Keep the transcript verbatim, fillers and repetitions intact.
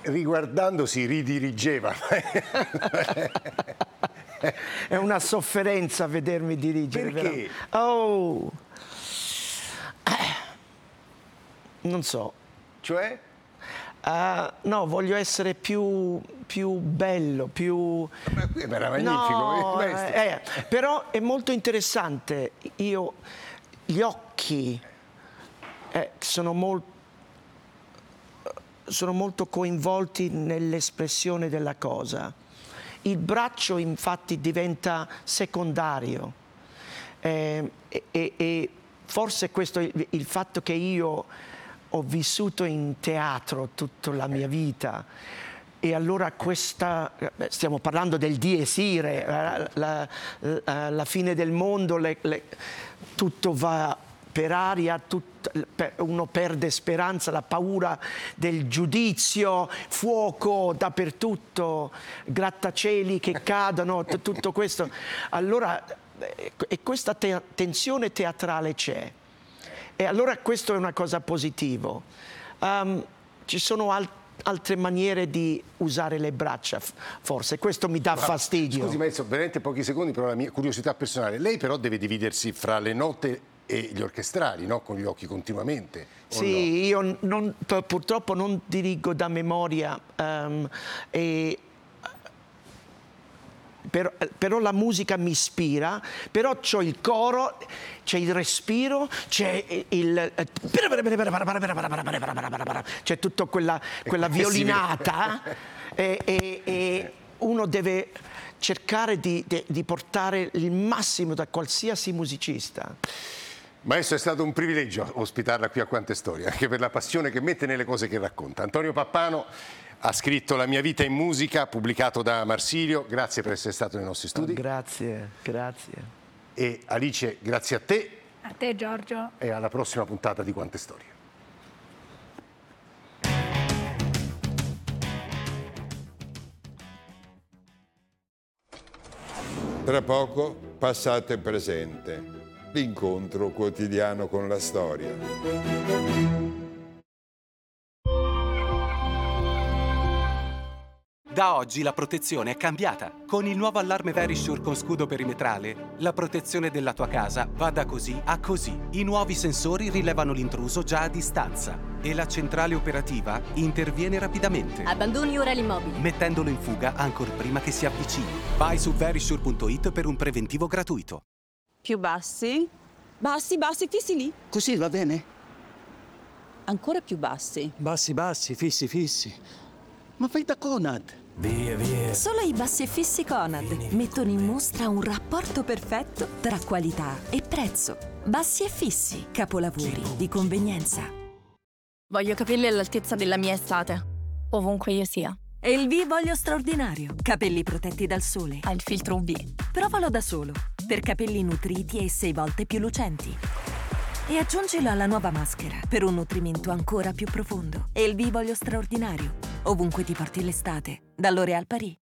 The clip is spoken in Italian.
riguardando si ridirigeva. È una sofferenza vedermi dirigere. Perché? Vera... Oh, non so. Cioè? Uh, no, voglio essere più, più bello, più... Ma qui era magnifico. No, eh, eh, però è molto interessante. Io, gli occhi eh, sono, mol... sono molto coinvolti nell'espressione della cosa. Il braccio infatti diventa secondario eh, e, e forse questo il, il fatto che io ho vissuto in teatro tutta la mia vita e allora questa, stiamo parlando del dies irae, la, la, la, la fine del mondo, le, le, tutto va per aria, tutto, uno perde speranza, la paura del giudizio, fuoco dappertutto, grattacieli che cadono, tutto questo. Allora, e questa te tensione teatrale c'è. E allora questo è una cosa positiva. Um, ci sono al altre maniere di usare le braccia, forse. Questo mi dà ma, fastidio. Scusi, Maestro, veramente pochi secondi, però la mia curiosità personale. Lei però deve dividersi fra le note e gli orchestrali, no? Con gli occhi continuamente. Sì, no? io non, purtroppo non dirigo da memoria um, e... Però, però la musica mi ispira, però c'ho il coro, c'è il respiro, c'è il... c'è tutta quella, quella violinata e, e, e uno deve cercare di, di, di portare il massimo da qualsiasi musicista. Maestro, è stato un privilegio ospitarla qui a Quante Storie, anche per la passione che mette nelle cose che racconta. Antonio Pappano ha scritto La mia vita in musica, pubblicato da Marsilio. Grazie per essere stato nei nostri studi. Grazie, grazie. E Alice, grazie a te. A te, Giorgio. E alla prossima puntata di Quante Storie. Tra poco, passato e presente. L'incontro quotidiano con la storia. Da oggi la protezione è cambiata. Con il nuovo allarme Verisure con scudo perimetrale, la protezione della tua casa va da così a così. I nuovi sensori rilevano l'intruso già a distanza e la centrale operativa interviene rapidamente. Abbandoni ora l'immobile, mettendolo in fuga ancor prima che si avvicini. Vai su verisure punto it per un preventivo gratuito. Più bassi, bassi, bassi, fissi lì. Così va bene? Ancora più bassi. Bassi, bassi, fissi, fissi. Ma fai da Conad. Via, via. Solo i bassi e fissi Conad mettono in mostra un rapporto perfetto tra qualità e prezzo. Bassi e fissi, capolavori di convenienza. Voglio capelli all'altezza della mia estate, ovunque io sia. E il V voglio straordinario. Capelli protetti dal sole. Ha il filtro U V. Provalo da solo, per capelli nutriti e sei volte più lucenti. E aggiungilo alla nuova maschera, per un nutrimento ancora più profondo. E il V voglio straordinario, ovunque ti porti l'estate, da L'Oréal Paris.